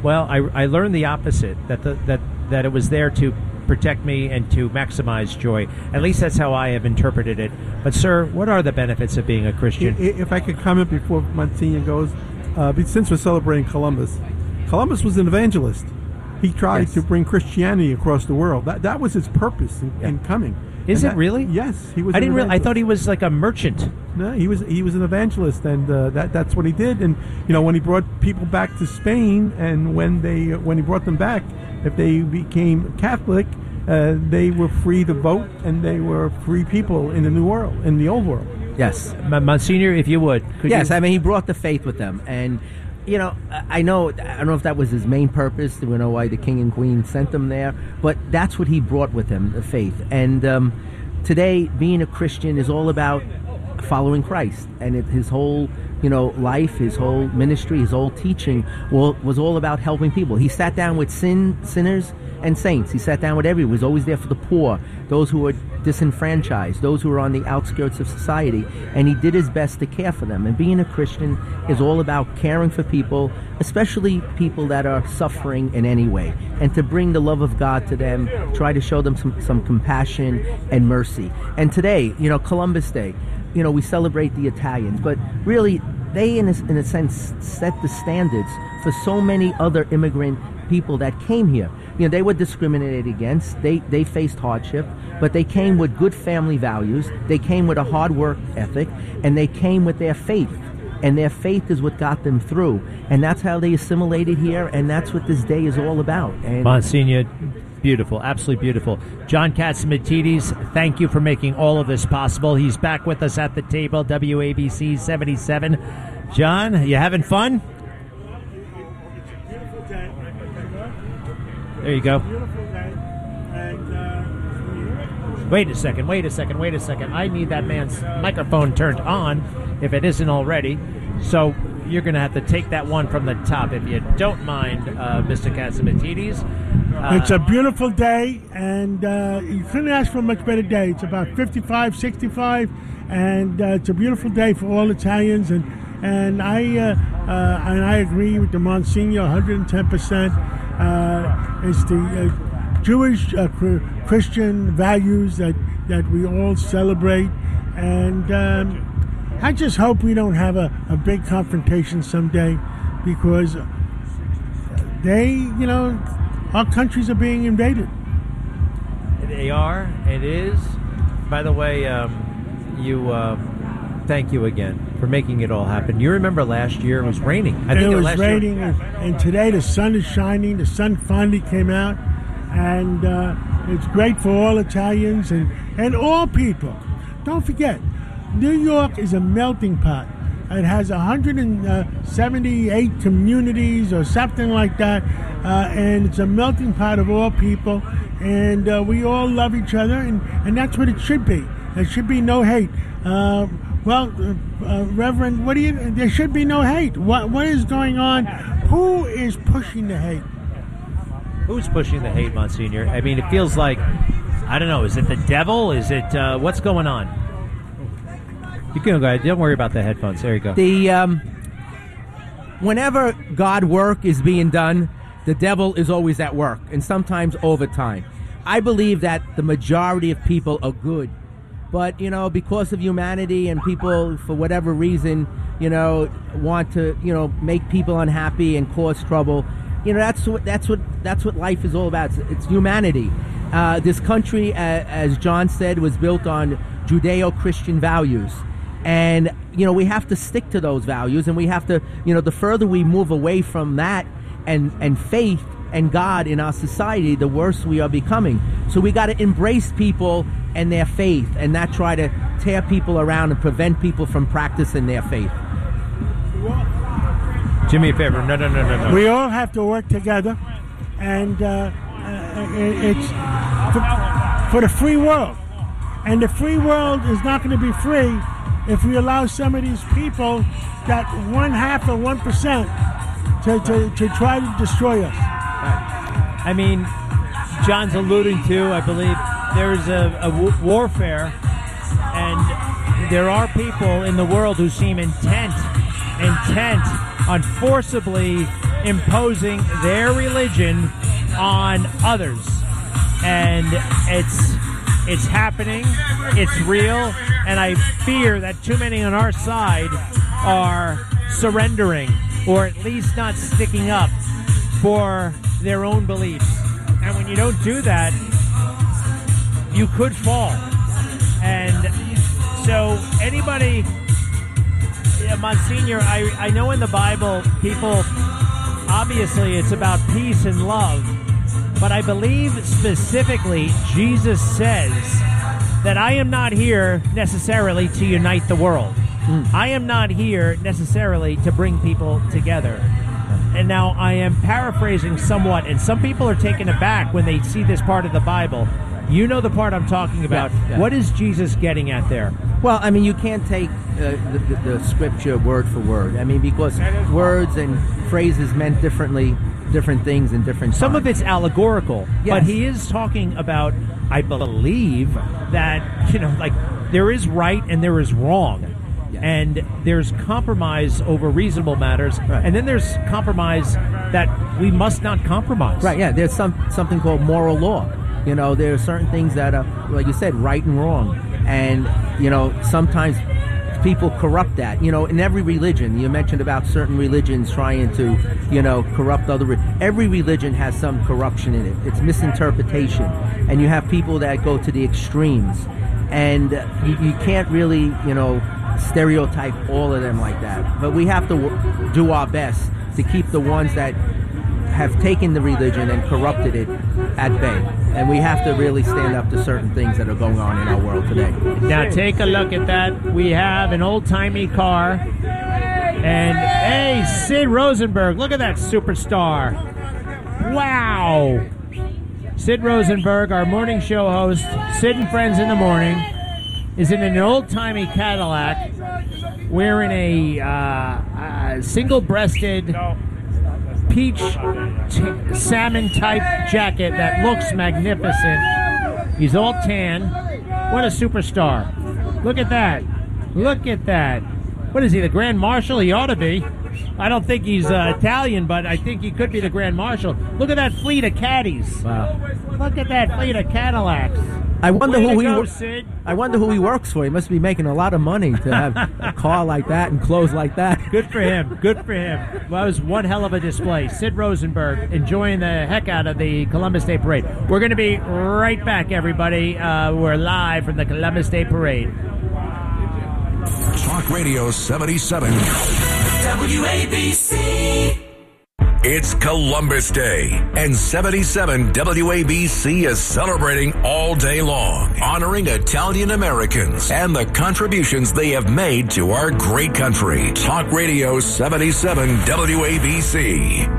I learned the opposite, that it was there to protect me and to maximize joy. At least that's how I have interpreted it. But, sir, what are the benefits of being a Christian? If I could comment before Monsignor goes, since we're celebrating Columbus was an evangelist. He tried to bring Christianity across the world. That was his purpose in coming. Is it really? Yes, he was. I didn't realize. I thought he was like a merchant. No, he was an evangelist, and that's what he did. And when he brought people back to Spain, and when he brought them back, if they became Catholic, they were free to vote, and they were free people in the new world, in the old world. Yes, Monsignor, if you would. He brought the faith with them, and. I don't know if that was his main purpose. We know why the king and queen sent him there, but that's what he brought with him, the faith. And today, being a Christian is all about following Christ, and his whole life, his whole ministry, his whole teaching was all about helping people. He sat down with sinners and saints. He sat down with everyone. He was always there for the poor, those who were disenfranchised, those who were on the outskirts of society, and he did his best to care for them. And being a Christian is all about caring for people, especially people that are suffering in any way, and to bring the love of God to them, try to show them some compassion and mercy. And today, Columbus Day, we celebrate the Italians, but really they, in a sense, set the standards for so many other immigrant people that came here. they were discriminated against. They faced hardship, but they came with good family values. They came with a hard work ethic, and they came with their faith. And their faith is what got them through. And that's how they assimilated here, and that's what this day is all about. And Monsignor, beautiful, absolutely beautiful. John Catsimatidis, thank you for making all of this possible. He's back with us at the table, WABC 77. John, you having fun? There you go. Wait a second. I need that man's microphone turned on, if it isn't already. So you're going to have to take that one from the top, if you don't mind, Mr. Catsimatidis. It's a beautiful day, and you couldn't ask for a much better day. It's about 55, 65, and it's a beautiful day for all Italians, and I agree with the Monsignor 110%. It's the Jewish Christian values that we all celebrate, and I just hope we don't have a big confrontation someday, because our countries are being invaded. They are. It is. By the way, thank you again for making it all happen. You remember last year it was raining. It was raining, and today the sun is shining. The sun finally came out, and it's great for all Italians and all people. Don't forget, New York is a melting pot. It has 178 communities or something like that, and it's a melting pot of all people, and we all love each other, and that's what it should be. There should be no hate. Reverend, there should be no hate. What is going on? Who is pushing the hate? Who's pushing the hate, Monsignor? I mean, it feels like, I don't know, is it the devil? Is it, what's going on? You can go ahead. Don't worry about the headphones. There you go. Whenever God work is being done, the devil is always at work, and sometimes overtime. I believe that the majority of people are good, but because of humanity and people, for whatever reason, want to make people unhappy and cause trouble. That's what life is all about. It's humanity. This country, as John said, was built on Judeo-Christian values. And, we have to stick to those values, and we have to, the further we move away from that and faith and God in our society, the worse we are becoming. So we got to embrace people and their faith, and not try to tear people around and prevent people from practicing their faith. Do me a favor. No. We all have to work together, and it's for the free world. And the free world is not going to be free if we allow some of these people, that 1/2 or 1%, to try to destroy us. I mean, John's alluding to, I believe, there's a warfare, and there are people in the world who seem intent on forcibly imposing their religion on others. And it's happening, it's real, and I fear that too many on our side are surrendering, or at least not sticking up for their own beliefs. And when you don't do that, you could fall. And so anybody, Monsignor, I know in the Bible, people, obviously it's about peace and love, but I believe specifically Jesus says that I am not here necessarily to unite the world. I am not here necessarily to bring people together. And now I am paraphrasing somewhat, and some people are taken aback when they see this part of the Bible. You know the part I'm talking about. Yeah. What is Jesus getting at there? Well, I mean, you can't take the scripture word for word. I mean, because words and phrases meant different things in different times. Some of it's allegorical, yes. But he is talking about, I believe, that, there is right and there is wrong. Yes. And there's compromise over reasonable matters, right. And then there's compromise that we must not compromise. Right, yeah, there's something called moral law. There are certain things that are, like you said, right and wrong. And, sometimes people corrupt that. In every religion, you mentioned about certain religions trying to, corrupt other. Every religion has some corruption in it. It's misinterpretation, and you have people that go to the extremes, and you can't really, stereotype all of them like that. But we have to do our best to keep the ones that have taken the religion and corrupted it at bay. And we have to really stand up to certain things that are going on in our world today. Now take a look at that. We have an old-timey car. And, hey, Sid Rosenberg, look at that superstar. Wow. Sid Rosenberg, our morning show host, Sid and Friends in the Morning, is in an old-timey Cadillac wearing a single-breasted peach salmon-type jacket that looks magnificent. He's all tan. What a superstar. Look at that. Look at that. What is he, the Grand Marshal? He ought to be. I don't think he's Italian, but I think he could be the Grand Marshal. Look at that fleet of caddies. Wow. Look at that fleet of Cadillacs. I wonder Sid. I wonder who he works for. He must be making a lot of money to have a car like that and clothes like that. Good for him. Good for him. Well, that was one hell of a display. Sid Rosenberg enjoying the heck out of the Columbus Day Parade. We're going to be right back, everybody. We're live from the Columbus Day Parade. Talk Radio 77. WABC. It's Columbus Day, and 77 WABC is celebrating all day long, honoring Italian Americans and the contributions they have made to our great country. Talk Radio 77 WABC.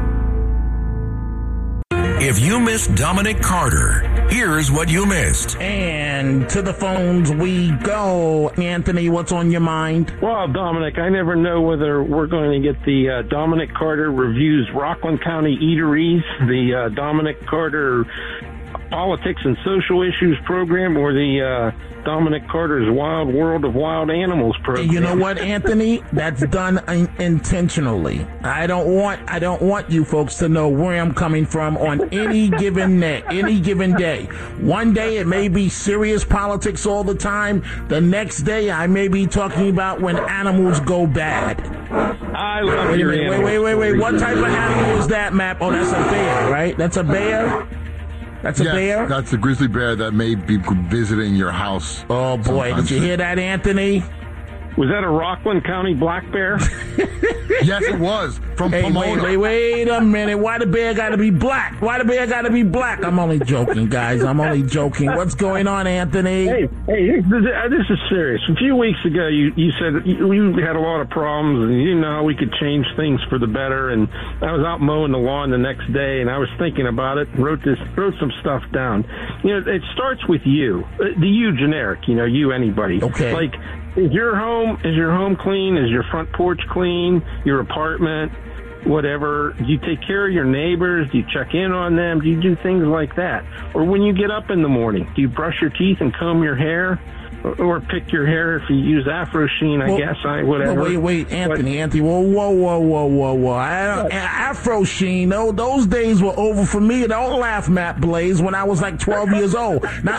If you missed Dominic Carter, here's what you missed. And to the phones we go. Anthony, what's on your mind? Well, Dominic, I never know whether we're going to get the Dominic Carter Reviews Rockland County Eateries, the Dominic Carter Politics and Social Issues program, or the Dominic Carter's Wild World of Wild Animals program. You know what, Anthony? That's done intentionally. I don't want you folks to know where I'm coming from on any given day. One day it may be serious politics all the time. The next day I may be talking about when animals go bad. I love your animals. Wait. What type of animal is that, Map? Oh, that's a bear, right? That's a bear? That's a bear? That's a grizzly bear that may be visiting your house. Oh, boy. Did you hear that, Anthony? Was that a Rockland County black bear? Yes, it was. From Pomona. Wait a minute. Why the bear got to be black? I'm only joking, guys. I'm only joking. What's going on, Anthony? Hey, this is serious. A few weeks ago, you said you had a lot of problems, and you didn't know how we could change things for the better. And I was out mowing the lawn the next day, and I was thinking about it, and wrote some stuff down. It starts with you, the you generic. You anybody. Okay. Like, is your home clean? Is your front porch clean? Your apartment? Whatever. Do you take care of your neighbors? Do you check in on them? Do you do things like that? Or when you get up in the morning, do you brush your teeth and comb your hair? Or pick your hair if you use Afro Sheen, whatever. Wait, Anthony. Whoa. Afro Sheen, those days were over for me. Don't laugh, Matt Blaze, when I was like 12 years old. Now,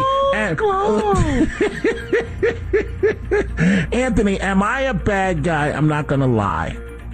Anthony, am I a bad guy? I'm not going to lie.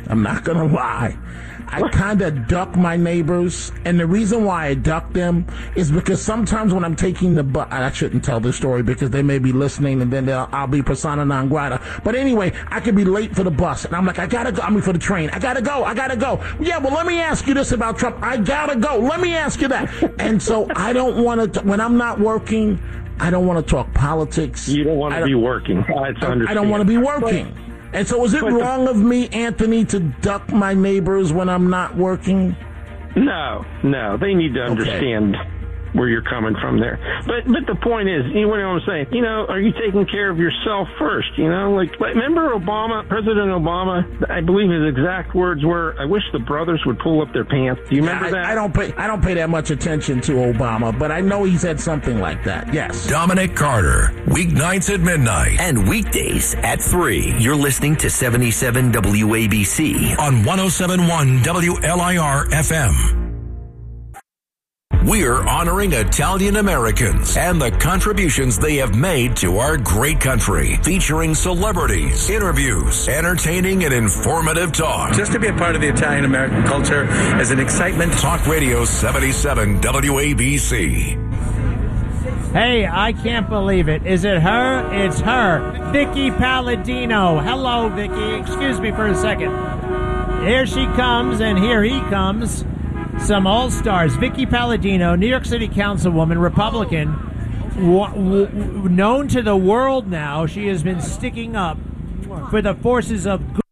I kind of duck my neighbors, and the reason why I duck them is because sometimes when I'm taking the bus, I shouldn't tell this story because they may be listening, and then I'll be persona non grata. But anyway, I could be late for the bus, and I'm like, for the train. I gotta go. Yeah, well, let me ask you this about Trump. I gotta go. Let me ask you that. And so I don't want to, when I'm not working, I don't want to talk politics. You don't want to be working. I don't want to be working. And so is it wrong of me, Anthony, to duck my neighbors when I'm not working? No. They need to understand where you're coming from there. But the point is, you know what I'm saying? Are you taking care of yourself first? Like remember President Obama? I believe his exact words were, "I wish the brothers would pull up their pants." Do you remember that? I don't pay that much attention to Obama, but I know he said something like that. Yes. Dominic Carter, weeknights at midnight and weekdays at 3. You're listening to 77 WABC on 107.1 WLIR FM. We're honoring Italian Americans and the contributions they have made to our great country, featuring celebrities, interviews, entertaining and informative talk. Just to be a part of the Italian American culture is an excitement. Talk Radio 77 WABC. Hey, I can't believe it. Is it her? It's her. Vicky Palladino. Hello, Vicky. Excuse me for a second. Here she comes, and here he comes. Some all-stars. Vicky Palladino, New York City Councilwoman, Republican, known to the world now. She has been sticking up for the forces of good.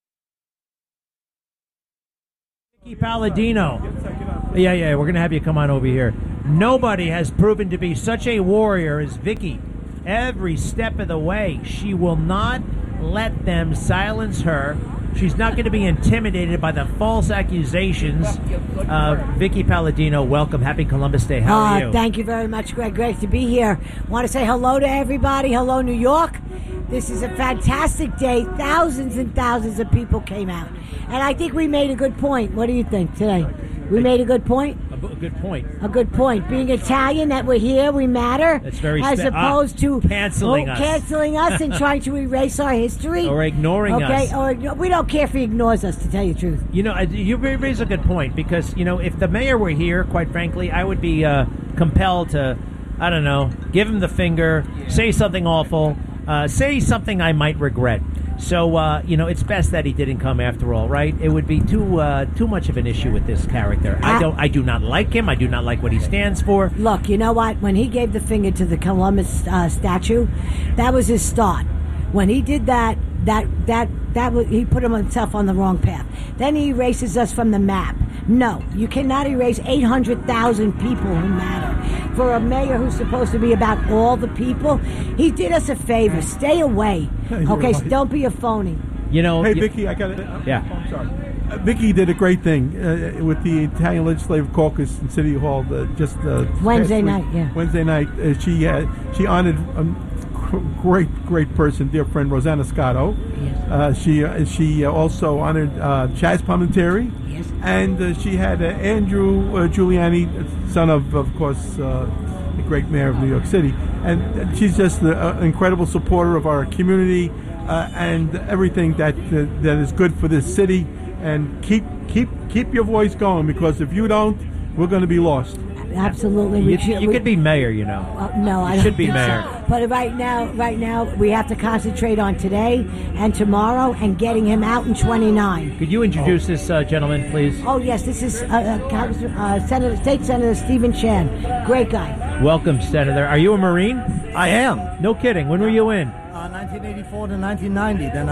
Vicky Palladino. Yeah, we're going to have you come on over here. Nobody has proven to be such a warrior as Vicky. Every step of the way, she will not let them silence her. She's not going to be intimidated by the false accusations. Vicky Palladino, welcome. Happy Columbus Day. How are you? Thank you very much, Greg. Great to be here. Want to say hello to everybody. Hello, New York. This is a fantastic day. Thousands and thousands of people came out. And I think we made a good point. What do you think today? We made a good point? A good point. A good point. Being Italian, that we're here, we matter. That's very as opposed to canceling us and trying to erase our history. Or ignoring us. Or we don't care if he ignores us, to tell you the truth. You know, you raise a good point because, you know, if the mayor were here, quite frankly, I would be compelled to, I don't know, give him the finger, say something awful, say something I might regret. So, you know, it's best that he didn't come after all, right? It would be too much of an issue with this character. I do not like him. I do not like what he stands for. Look, you know what? When he gave the finger to the Columbus statue, that was his start. When he did that was, he put himself on the wrong path. Then he erases us from the map. No, you cannot erase 800,000 people who matter. For a mayor who's supposed to be about all the people, he did us a favor. Stay away. Okay, so don't be a phony. You know. Hey, Vicky, I got it. Yeah. I'm sorry. Vicky did a great thing with the Italian Legislative Caucus in City Hall just Wednesday night. Yeah. Wednesday night, she honored a great person, dear friend Rosanna Scotto. Yes. She also honored Chaz Palminteri. Yes. And she had Andrew Giuliani, son of course, the great mayor of New York City. And she's just an incredible supporter of our community and everything that is good for this city. And keep your voice going, because if you don't, we're going to be lost. Absolutely. You could be mayor, you know. No, I don't should be think mayor. So. But right now, we have to concentrate on today and tomorrow and getting him out in 29. Could you introduce this gentleman, please? Oh, yes. This is State Senator Stephen Chan. Great guy. Welcome, Senator. Are you a Marine? I am. No kidding. When were you in? 1984 to 1990. Then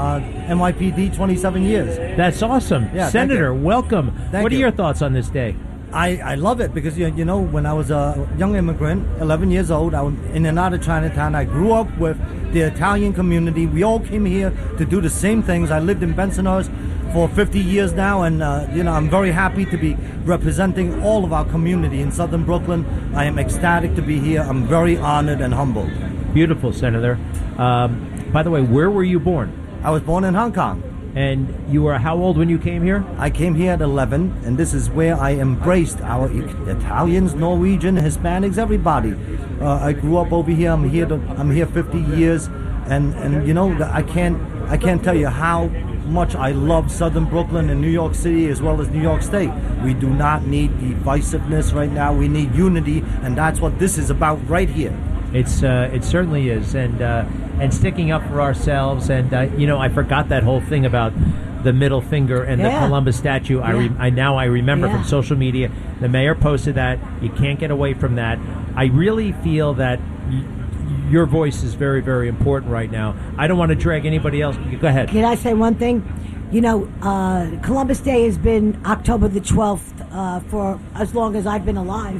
NYPD, 27 years. That's awesome. Yeah, Senator, welcome. Thank what are you. your thoughts on this day? I love it because, you know, when I was a young immigrant, 11 years old, I was in and out of Chinatown. I grew up with the Italian community. We all came here to do the same things. I lived in Bensonhurst for 50 years now, and, you know, I'm very happy to be representing all of our community in southern Brooklyn. I am ecstatic to be here. I'm very honored and humbled. Beautiful, Senator. By the way, where were you born? I was born in Hong Kong. And you were how old when you came here? I came here at 11, and this is where I embraced our Italians, Norwegian, Hispanics, everybody. I grew up over here. I'm here 50 years, and you know, I can't tell you how much I love southern Brooklyn and New York City as well as New York State. We do not need divisiveness right now. We need unity, and that's what this is about right here. It certainly is, and sticking up for ourselves. And you know, I forgot that whole thing about the middle finger and the Columbus statue. Yeah. I remember from social media. The mayor posted that. You can't get away from that. I really feel that your voice is very, very important right now. I don't want to drag anybody else. Go ahead. Can I say one thing? You know, Columbus Day has been October the 12th for as long as I've been alive.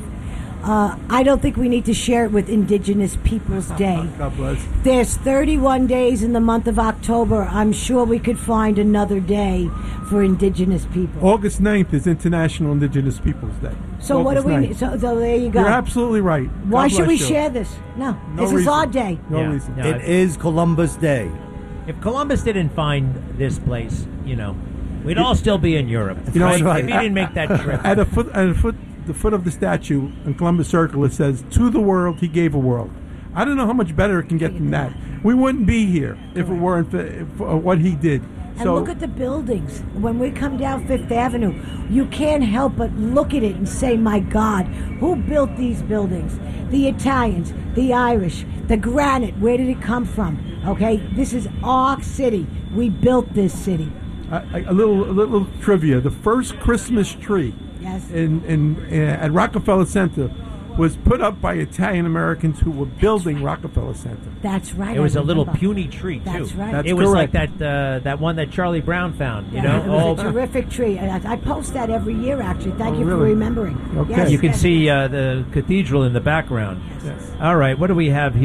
I don't think we need to share it with Indigenous Peoples Day. God bless. There's 31 days in the month of October. I'm sure we could find another day for Indigenous people. August 9th is International Indigenous Peoples Day. So August what do we 9th. need? So there you go. You're absolutely right. Why God should we bless you. share this? No, this reason. is our day. No reason. It is Columbus Day. If Columbus didn't find this place, you know, we'd all still be in Europe. You know, if he didn't make that trip. At a the foot of the statue in Columbus Circle, it says, "To the world, he gave a world." I don't know how much better it can get than that. We wouldn't be here if it weren't for what he did. And look at the buildings. When we come down Fifth Avenue, you can't help but look at it and say, my God, who built these buildings? The Italians, the Irish, the granite, where did it come from? Okay, this is our city. We built this city. A little trivia. The first Christmas tree at Rockefeller Center was put up by Italian Americans who were building Rockefeller Center. That's right. It was a little puny tree, too. That's right. It was like that one that Charlie Brown found, you know? It was a terrific tree. I post that every year, actually. Thank you for remembering. Okay. You can see the cathedral in the background. Yes. All right, what do we have here?